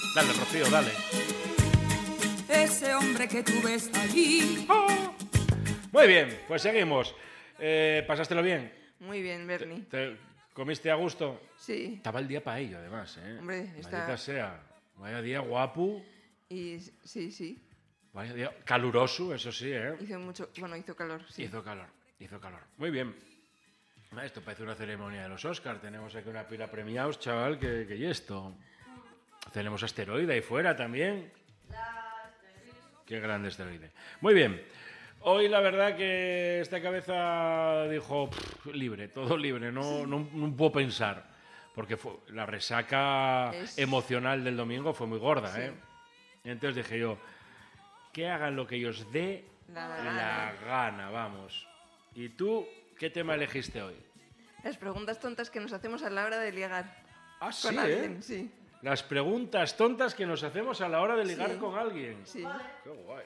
Dale, Rocío, dale. Ese hombre que tú ves allí. ¡Oh! Muy bien, pues seguimos. ¿Pasástelo bien? Muy bien, Bernie. ¿Te comiste a gusto? Sí. Estaba el día para ello, además, ¿eh? Hombre, está... Maldita sea. Vaya día guapo. Y sí. Vaya día caluroso, eso sí, ¿eh? Hizo calor, sí. Hizo calor. Muy bien. Esto parece una ceremonia de los Oscars. Tenemos aquí una pila premiados, chaval, que y esto. Tenemos asteroide ahí fuera también. Qué grande asteroide. Muy bien. Hoy la verdad que esta cabeza dijo libre, todo libre, no puedo pensar. Porque la resaca emocional del domingo fue muy gorda, sí. ¿eh? Entonces dije yo, que hagan lo que ellos dé la gana, vamos. ¿Y tú qué tema elegiste hoy? Las preguntas tontas que nos hacemos a la hora de ligar. Ah, sí, con alguien, sí. Las preguntas tontas que nos hacemos a la hora de ligar con alguien. Sí. Qué guay.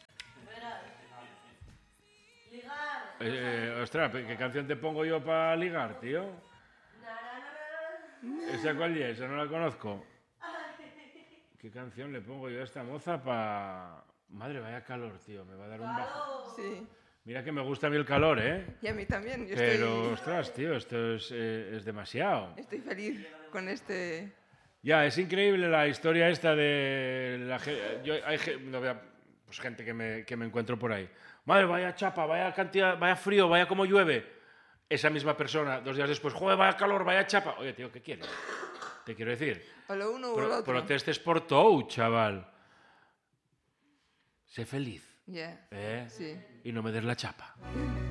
Ostras, ¿qué canción te pongo yo para ligar, tío? ¿Esa cuál es? Esa no la conozco. ¿Qué canción le pongo yo a esta moza para...? Madre, vaya calor, tío, me va a dar un bajo. Sí. Mira que me gusta a mí el calor, ¿eh? Y a mí también. Pero, ostras, tío, esto es demasiado. Estoy feliz con este... Ya, es increíble la historia esta de... Hay gente que me encuentro por ahí. Madre, vaya chapa, vaya cantidad, vaya frío, vaya como llueve. Esa misma persona, 2 días después, joder, vaya calor, vaya chapa. Oye, tío, ¿qué quieres? Te quiero decir. O lo uno o lo otro. Protestes por todo, chaval. Sé feliz. Yeah. ¿Eh? Sí. Y no me des la chapa.